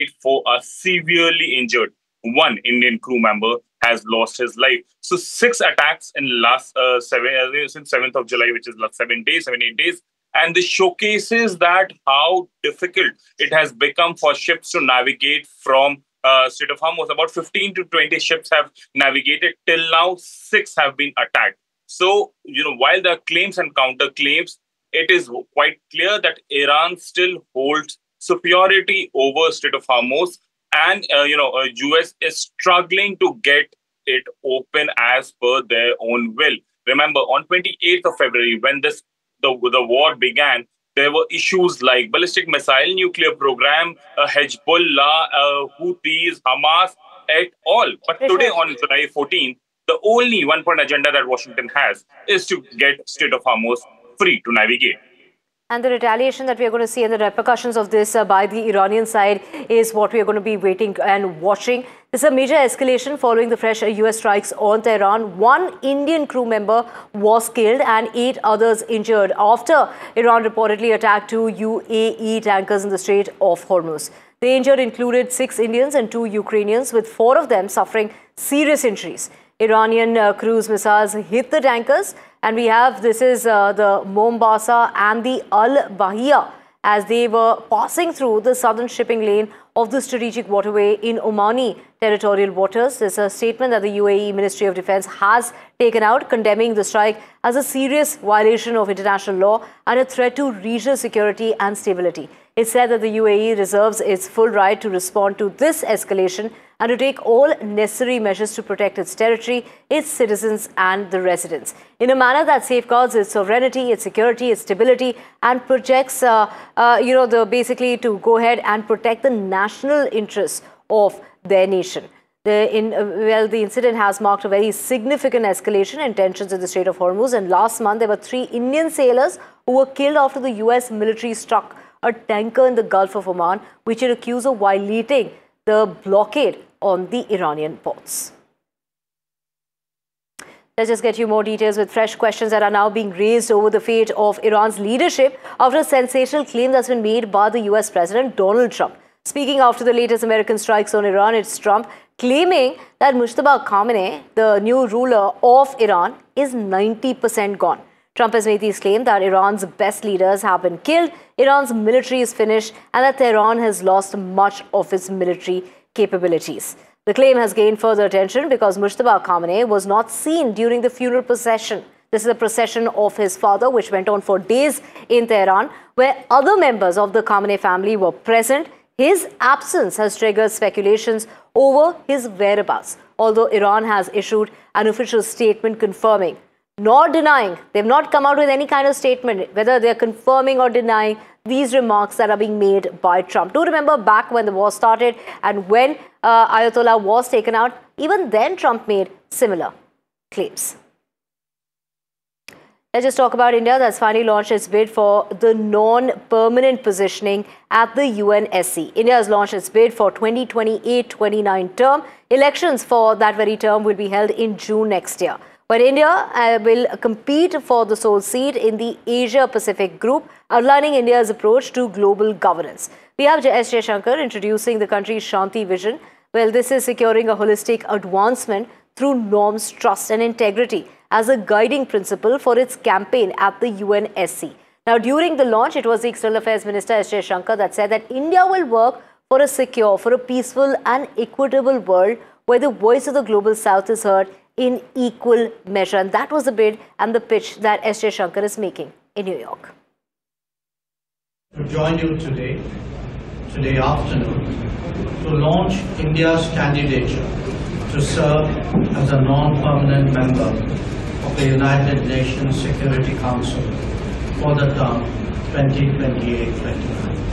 for are severely injured. One Indian crew member has lost his life. So six attacks in last since 7th of July, which is last 7 days, 7 8 days, and this showcases that how difficult it has become for ships to navigate from Strait of Hormuz. About 15 to 20 ships have navigated till now. Six have been attacked. So while there are claims and counterclaims, it is quite clear that Iran still holds superiority over Strait of Hormuz, and US is struggling to get it open as per their own will. Remember, on 28th of February, when the war began, there were issues like ballistic missile, nuclear program, Hezbollah, Houthis, Hamas, et al. But today, on July 14th, the only one-point agenda that Washington has is to get Strait of Hormuz free to navigate. And the retaliation that we are going to see and the repercussions of this by the Iranian side is what we are going to be waiting and watching. This is a major escalation following the fresh US strikes on Tehran. One Indian crew member was killed and 8 others injured after Iran reportedly attacked 2 UAE tankers in the Strait of Hormuz. The injured included 6 Indians and 2 Ukrainians, with 4 of them suffering serious injuries. Iranian cruise missiles hit the tankers, and we have, this is the Mombasa and the Al Bahia as they were passing through the southern shipping lane of the strategic waterway in Omani territorial waters. There's a statement that the UAE Ministry of Defense has taken out condemning the strike as a serious violation of international law and a threat to regional security and stability. It said that the UAE reserves its full right to respond to this escalation and to take all necessary measures to protect its territory, its citizens and the residents in a manner that safeguards its sovereignty, its security, its stability, and projects, basically to go ahead and protect the national interests of their nation. The incident has marked a very significant escalation in tensions in the Strait of Hormuz, and last month there were 3 Indian sailors who were killed after the US military struck a tanker in the Gulf of Oman, which it accused of violating the blockade on the Iranian ports. Let's just get you more details with fresh questions that are now being raised over the fate of Iran's leadership after a sensational claim that's been made by the US President Donald Trump. Speaking after the latest American strikes on Iran, it's Trump claiming that Mujtaba Khamenei, the new ruler of Iran, is 90% gone. Trump has made these claims that Iran's best leaders have been killed, Iran's military is finished, and that Tehran has lost much of its military capabilities. The claim has gained further attention because Mujtaba Khamenei was not seen during the funeral procession. This is a procession of his father, which went on for days in Tehran, where other members of the Khamenei family were present. His absence has triggered speculations over his whereabouts, although Iran has issued an official statement confirming, not denying. They've not come out with any kind of statement, whether they're confirming or denying these remarks that are being made by Trump. Do remember back when the war started and when Ayatollah was taken out, even then Trump made similar claims. Let's just talk about India that's finally launched its bid for the non-permanent positioning at the UNSC. India has launched its bid for 2028-29 term. Elections for that very term will be held in June next year. But India will compete for the sole seat in the Asia-Pacific group, outlining India's approach to global governance. We have S. Jaishankar introducing the country's Shanti vision. Well, this is securing a holistic advancement through norms, trust and integrity as a guiding principle for its campaign at the UNSC. Now, during the launch, it was the External Affairs Minister S. Jaishankar that said that India will work for a secure, for a peaceful and equitable world where the voice of the global south is heard in equal measure. And that was the bid and the pitch that S. Jaishankar is making in New York. To join you today afternoon, to launch India's candidature to serve as a non-permanent member of the United Nations Security Council for the term 2028-29.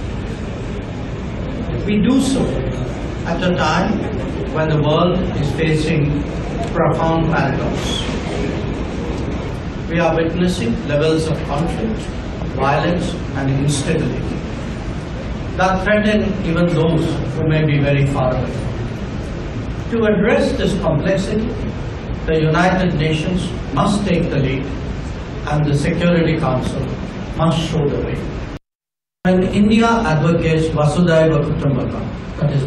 We do so at a time when the world is facing profound paradox. We are witnessing levels of conflict, violence and instability that threaten even those who may be very far away. To address this complexity, the United Nations must take the lead and the Security Council must show the way. When India advocates Vasudhaiva Kutumbakam, that is